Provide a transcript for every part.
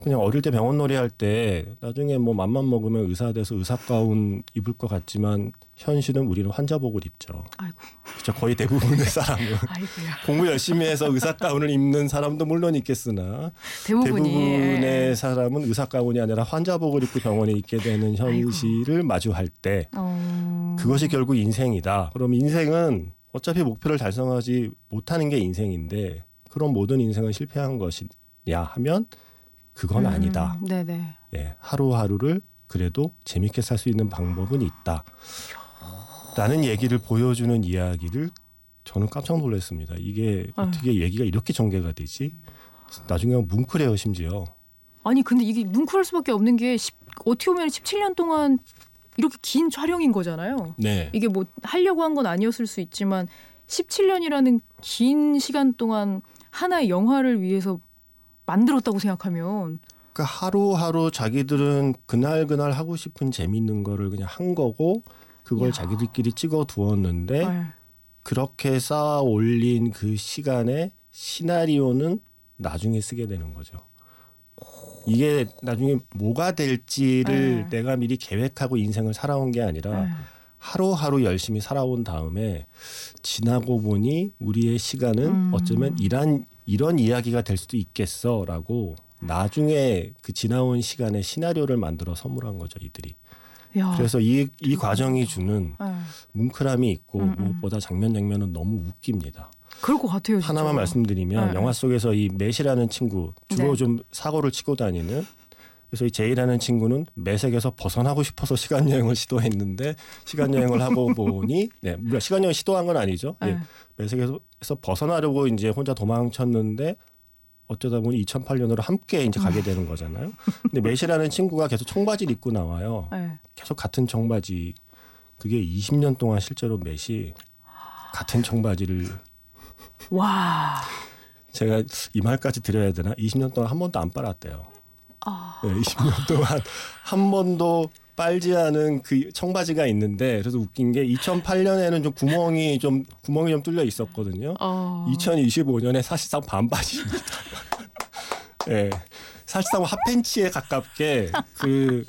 그냥 어릴 때 병원 놀이 할 때 나중에 뭐 맘만 먹으면 의사 돼서 의사 가운 입을 것 같지만 현실은 우리는 환자복을 입죠. 아이고. 그렇죠. 거의 대부분의 사람은 아이고야. 공부 열심히 해서 의사 가운을 입는 사람도 물론 있겠으나 대부분의 사람은 의사 가운이 아니라 환자복을 입고 병원에 있게 되는 현실을 아이고. 마주할 때 그것이 결국 인생이다. 그럼 인생은 어차피 목표를 달성하지 못하는 게 인생인데 그럼 모든 인생은 실패한 것이냐 하면 그건 아니다. 네네. 예, 하루하루를 그래도 재밌게 살 수 있는 방법은 있다. 라는 얘기를 보여주는 이야기를 저는 깜짝 놀랐습니다. 이게 어떻게 얘기가 이렇게 전개가 되지? 나중에 뭉클해요 심지어. 아니 근데 이게 뭉클할 수밖에 없는 게 어떻게 보면 17년 동안 이렇게 긴 촬영인 거잖아요. 네. 이게 뭐 하려고 한 건 아니었을 수 있지만 17년이라는 긴 시간 동안 하나의 영화를 위해서 만들었다고 생각하면 그러니까 하루하루 자기들은 그날 하고 싶은 재밌는 거를 그냥 한 거고 그걸 야. 자기들끼리 찍어 두었는데 그렇게 쌓아 올린 그 시간에 시나리오는 나중에 쓰게 되는 거죠. 이게 나중에 뭐가 될지를 내가 미리 계획하고 인생을 살아온 게 아니라 하루하루 열심히 살아온 다음에 지나고 보니 우리의 시간은 어쩌면 이런 이야기가 될 수도 있겠어라고 나중에 그 지나온 시간에 시나리오를 만들어 선물한 거죠, 이들이. 야, 그래서 이 과정이 주는 뭉클함이 있고 무엇보다 장면은 너무 웃깁니다. 그럴 것 같아요. 진짜. 하나만 말씀드리면 영화 속에서 이 맷이라는 친구 주로 좀 사고를 치고 다니는 그래서 이 제이라는 친구는 매색에서 벗어나고 싶어서 시간여행을 시도했는데 시간여행을 하고 보니 시간여행 시도한 건 아니죠. 예, 매색에서 벗어나려고 이제 혼자 도망쳤는데 어쩌다 보니 2008년으로 함께 이제 가게 되는 거잖아요. 근데 맷이라는 친구가 계속 청바지를 입고 나와요. 계속 같은 청바지. 그게 20년 동안 실제로 맷이 같은 청바지를 와. 제가 이 말까지 드려야 되나? 20년 동안 한 번도 안 빨았대요. 네, 20년 동안 한 번도 빨지 않은 그 청바지가 있는데 그래서 웃긴 게 2008년에는 좀 구멍이 좀 뚫려 있었거든요. 2025년에 사실상 반바지입니다. 네, 사실상 핫팬츠에 가깝게 그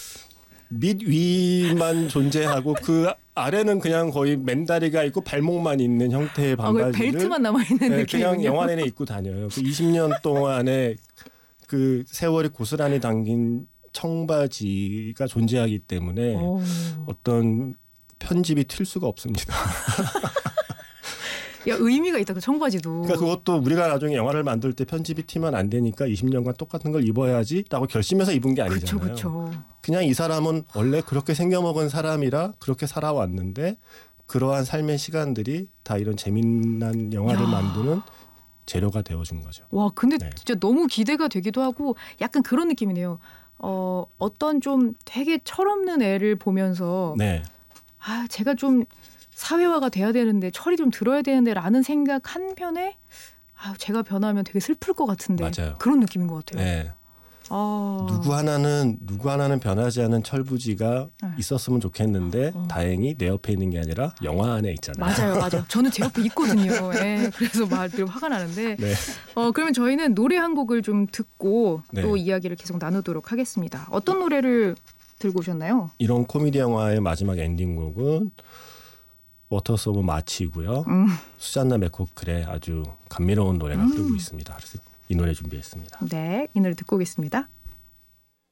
밑 위만 존재하고 그 아래는 그냥 거의 맨다리가 있고 발목만 있는 형태의 반바지를 벨트만 남아 있는 느낌. 그냥 영화 내내 입고 다녀요. 그 20년 동안에 그 세월이 고스란히 담긴 청바지가 존재하기 때문에 어떤 편집이 튈 수가 없습니다. 야, 의미가 있다 그 청바지도. 그러니까 그것도 우리가 나중에 영화를 만들 때 편집이 튀면 안 되니까 20년간 똑같은 걸 입어야지라고 결심해서 입은 게 아니잖아요. 그렇죠. 그냥 이 사람은 원래 그렇게 생겨먹은 사람이라 그렇게 살아왔는데 그러한 삶의 시간들이 다 이런 재미난 영화를 만드는 재료가 되어준 거죠. 와, 근데 진짜 너무 기대가 되기도 하고 약간 그런 느낌이네요. 어떤 좀 되게 철없는 애를 보면서 제가 좀 사회화가 돼야 되는데 철이 좀 들어야 되는데 라는 생각 한편에 제가 변하면 되게 슬플 것 같은데 맞아요. 그런 느낌인 것 같아요. 네. 누구 하나는 변하지 않은 철부지가 있었으면 좋겠는데 다행히 내 옆에 있는 게 아니라 영화 안에 있잖아요. 맞아요. 저는 제 옆에 있거든요. 그래서 막 화가 나는데 그러면 저희는 노래 한 곡을 좀 듣고 또 이야기를 계속 나누도록 하겠습니다. 어떤 노래를 들고 오셨나요? 이런 코미디 영화의 마지막 엔딩곡은 워터스 오브 마치고요. 수잔나 맥코클의 아주 감미로운 노래가 흐르고 있습니다. 그래서 이 노래 준비했습니다. 네, 이 노래 듣고 오겠습니다.